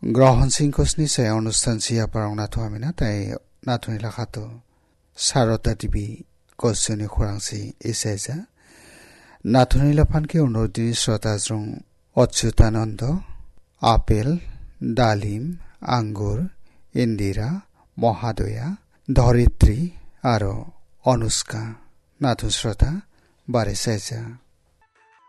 গ্রহণ সিংকসনি সায় অনুষ্ঠান সিয়া পারং নাথো আমিনা তাই নাথুনি লাখাতো সারতা টিভি কসনি খোরাংসি এসাইজা নাথুনি লাফানকে অনুদিনী শ্রোতাজং অচ্যুতানন্দ আপেল ডালিম আঙ্গুর ইন্দিরা মহাদয়া ধরিত্রী আর অনুষ্কা নাথু শ্রোতা বারে সাইজা